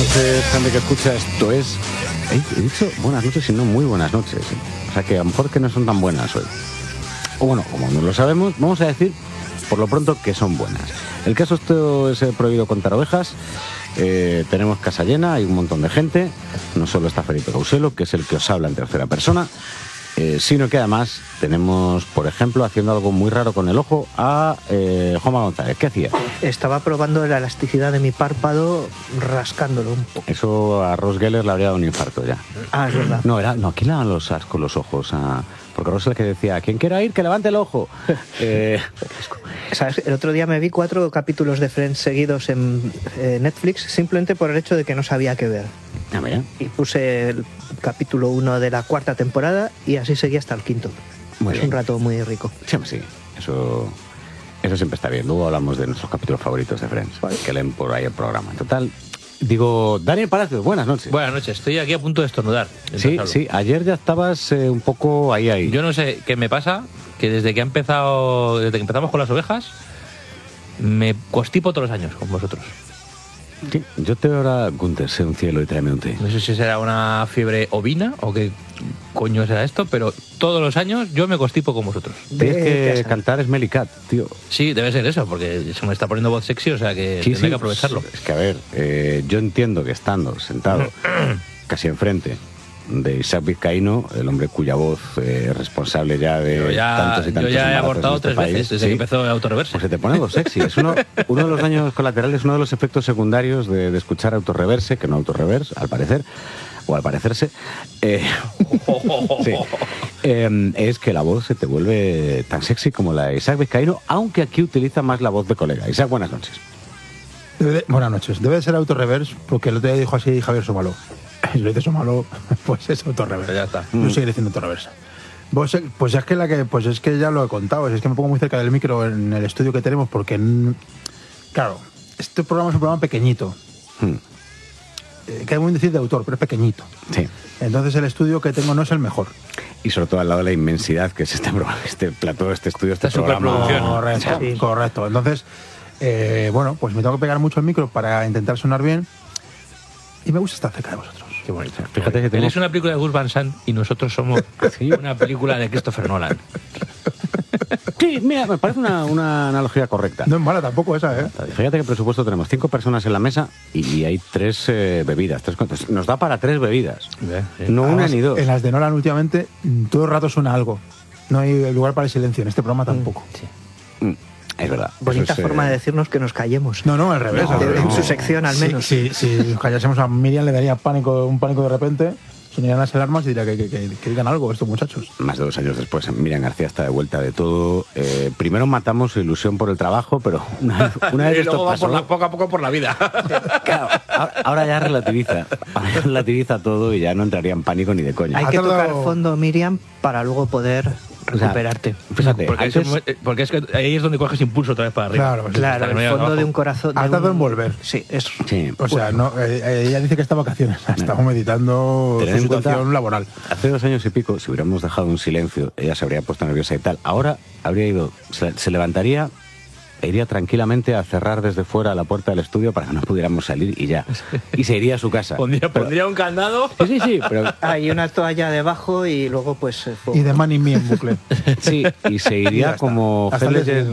noches, gente que escucha. Esto es... He dicho buenas noches y no muy buenas noches. O sea que a lo mejor que no son tan buenas hoy. O bueno, como no lo sabemos, vamos a decir por lo pronto que son buenas. El caso esto es prohibido contar ovejas. Tenemos casa llena, hay un montón de gente. No solo está Felipe Couselo, que es el que os habla en tercera persona, sino que además tenemos, por ejemplo, haciendo algo muy raro con el ojo, a Juanma González. ¿Qué hacía? Estaba probando la elasticidad de mi párpado, rascándolo un poco. Eso a Ross Geller le habría dado un infarto ya. Ah, es verdad. No, aquí le daban los ascos los ojos porque Ross es el que decía, quien quiera ir, que levante el ojo. ¿Sabes? El otro día me vi 4 capítulos de Friends seguidos en Netflix, simplemente por el hecho de que no sabía qué ver. Ah, mira. Y puse el capítulo 1 de la 4ª temporada y así seguía hasta el 5º. Muy es bien. un rato muy rico. Sí, eso siempre está bien. Luego hablamos de nuestros capítulos favoritos de Friends, Vale. que leen por ahí el programa. En total, digo, Daniel Palacios, buenas noches. Buenas noches, estoy aquí a punto de estornudar. Sí, ayer ya estabas un poco ahí. Yo no sé qué me pasa, que desde que empezamos con las ovejas, me constipo todos los años con vosotros. Sí, yo te ahora, Gunther, sé un cielo y tráeme un té. No sé si será una fiebre ovina o qué coño será esto, pero todos los años yo me constipo con vosotros. Tienes que cantar Smelly Cat, tío. Sí, debe ser eso, porque se me está poniendo voz sexy, o sea que Sí, tendré que aprovecharlo. Es que, a ver, yo entiendo que estando sentado casi enfrente de Isaac Vizcaíno, el hombre cuya voz es responsable ya de tantos y tantos yo ya he embarazos abortado en este 3 país. veces desde que empezó el autorreverse. Pues se te pone voz sexy. Es uno de los daños colaterales, uno de los efectos secundarios de escuchar autorreverse, que no autorreverse, al parecer, o al parecerse, sí, es que la voz se te vuelve tan sexy como la de Isaac Vizcaíno, aunque aquí utiliza más la voz de colega. Isaac, buenas noches. Buenas noches. Debe de ser autorreverse, porque el otro día dijo así Javier Somalo. Si lo dice Somalo, pues es autorreverse. Ya está. Yo seguiré diciendo autorreverse. Pues es que ya lo he contado, es que me pongo muy cerca del micro en el estudio que tenemos, porque, claro, este programa es un programa pequeñito. Queda muy decir de autor, pero es pequeñito. Sí. Entonces el estudio que tengo no es el mejor. Y sobre todo al lado de la inmensidad que es este programa, este plató, este estudio, este Esta programa. superproducción. Correcto, correcto. Entonces, bueno, pues me tengo que pegar mucho el micro para intentar sonar bien. Y me gusta estar cerca de vosotros. Qué bonito. Fíjate que Él tenemos... es una película de Gus Van Sant y nosotros somos una película de Christopher Nolan. Sí, mira, me parece una analogía correcta. No es mala tampoco esa, ¿eh? Fíjate que presupuesto tenemos 5 personas en la mesa y hay 3 bebidas. 3 cuantos. Nos da para 3 bebidas. No una Además, ni dos. En las de Nolan últimamente todo el rato suena algo. No hay lugar para el silencio. En este programa tampoco. Es verdad. Bonita Eso es, forma de decirnos que nos callemos. No, al revés. No, al revés. En su sección, al menos. Si callásemos a Miriam le daría un pánico de repente. Sonarían las alarmas y diría que digan algo estos muchachos. Más de 2 años después, Miriam García está de vuelta de todo. Primero matamos su ilusión por el trabajo, pero una vez Y esto luego va pasó... poco a poco por la vida. Claro, ahora ya relativiza. Ahora ya relativiza todo y ya no entraría en pánico ni de coña. Hay Ha que tardado- tocar fondo, Miriam, para luego poder recuperarte. Fíjate, Porque es que ahí es donde coges impulso otra vez para arriba. Claro, Claro, Hasta que el no llegas fondo abajo. de un corazón. Ha de tardado un- en volver. Sí, eso. Sí. O sea, no, ella dice que está de vacaciones. Estamos meditando Tened su en cuenta- situación laboral. Hace 2 años y pico, si hubiéramos dejado un silencio, ella se habría puesto nerviosa y tal. Ahora habría ido, se levantaría e iría tranquilamente a cerrar desde fuera la puerta del estudio para que no pudiéramos salir y ya. Y se iría a su casa. Pondría un candado. Sí, pero Hay una toalla debajo y luego pues... Y de Man in Me en bucle. sí, y se Y ya iría está. como Hasta el día Heath Ledger